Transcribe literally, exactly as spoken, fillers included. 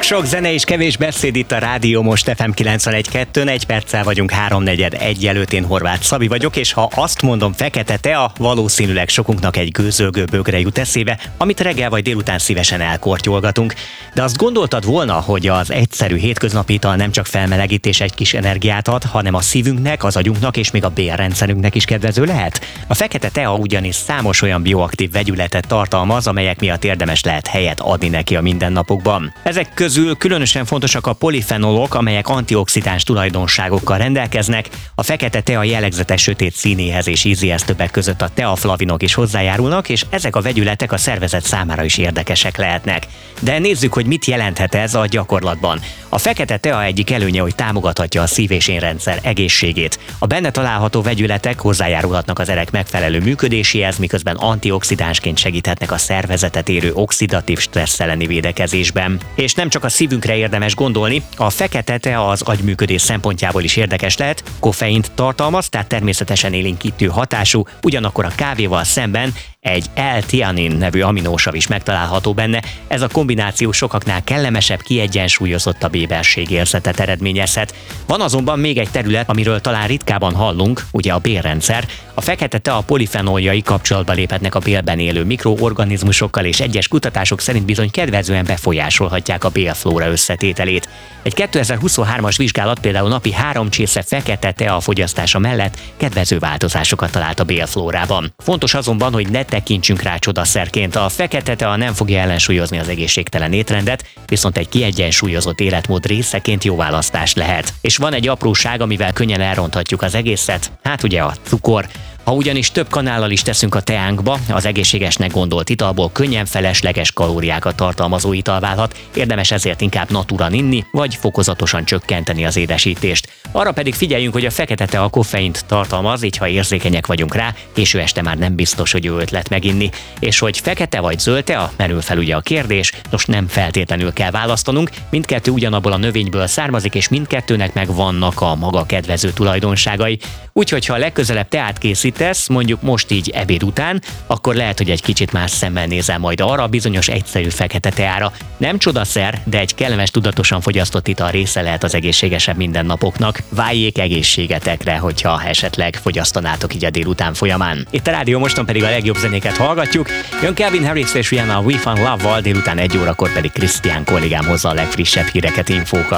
Sok-sok zene és kevés beszéd itt a Rádió Most ef em kilencvenegy kettőn, egy perccel vagyunk háromnegyed egy előtt, én Horváth Szabi vagyok, és ha azt mondom fekete tea, valószínűleg sokunknak egy gőzölgő bögre jut eszébe, amit reggel vagy délután szívesen elkortyolgatunk. De azt gondoltad volna, hogy az egyszerű hétköznapi ital nem csak felmelegítés, egy kis energiát ad, hanem a szívünknek, az agyunknak és még a bélrendszerünknek is kedvező lehet? A fekete tea ugyanis számos olyan bioaktív vegyületet tartalmaz, amelyek miatt érdemes lehet helyet adni neki a mindennapokban. Ezek közül különösen fontosak a polifenolok, amelyek antioxidáns tulajdonságokkal rendelkeznek. A fekete tea jellegzetes sötét színéhez és ízéhez többek között a teaflavinok is hozzájárulnak, és ezek a vegyületek a szervezet számára is érdekesek lehetnek. De nézzük, hogy mit jelenthet ez a gyakorlatban. A fekete tea egyik előnye, hogy támogathatja a szív- és érrendszer egészségét. A benne található vegyületek hozzájárulhatnak az erek megfelelő működéséhez, miközben antioxidánsként segíthetnek a szervezetet érő oxidatív stressz elleni védekezésben. És nem csak a szívünkre érdemes gondolni, a fekete tea az agyműködés szempontjából is érdekes lehet, koffeint tartalmaz, tehát természetesen élénkítő hatású, ugyanakkor a kávéval szemben egy L-theanin nevű aminósav is megtalálható benne. Ez a kombináció sokaknál kellemesebb, kiegyensúlyozottabb éberségérzetet eredményezhet. Van azonban még egy terület, amiről talán ritkában hallunk, ugye a bélrendszer. A fekete tea polifenoljai kapcsolatba léphetnek a bélben élő mikroorganizmusokkal, és egyes kutatások szerint bizony kedvezően befolyásolhatják a bélflóra összetételét. Egy kétezer-huszonhármas vizsgálat például napi három csésze fekete tea fogyasztása mellett kedvező változásokat talált a bélflórában. Fontos azonban, hogy ne tekintsünk rá csodaszerként. A fekete tea nem fogja ellensúlyozni az egészségtelen étrendet, viszont egy kiegyensúlyozott életmód részeként jó választás lehet. És van egy apróság, amivel könnyen elronthatjuk az egészet, hát ugye a cukor. Ha ugyanis több kanállal is teszünk a teánkba, az egészségesnek gondolt italból könnyen felesleges kalóriákat tartalmazó ital válhat, érdemes ezért inkább naturan inni, vagy fokozatosan csökkenteni az édesítést. Arra pedig figyeljünk, hogy a fekete tea koffeint tartalmaz, így ha érzékenyek vagyunk rá, késő este már nem biztos, hogy jó ötlet meginni. És hogy fekete vagy zöld tea, merül fel ugye a kérdés, nos nem feltétlenül kell választanunk, mindkettő ugyanabból a növényből származik, és mindkettőnek meg vannak a maga kedvező tulajdonságai. Úgyhogy ha legközelebb teát készítesz, mondjuk most így ebéd után, akkor lehet, hogy egy kicsit más szemmel nézel majd arra a bizonyos egyszerű fekete teára. Nem csodaszer, de egy kellemes, tudatosan fogyasztott ital része lehet az egészségesebb mindennapoknak. Váljék egészségetekre, hogyha esetleg fogyasztanátok így a délután folyamán. Itt a Rádió Moston pedig a legjobb zenéket hallgatjuk. Jön Calvin Harris és Rihanna a We Found Love-val, délután egy órakor pedig Krisztián kollégám hozza a legfrissebb híreket, infókat.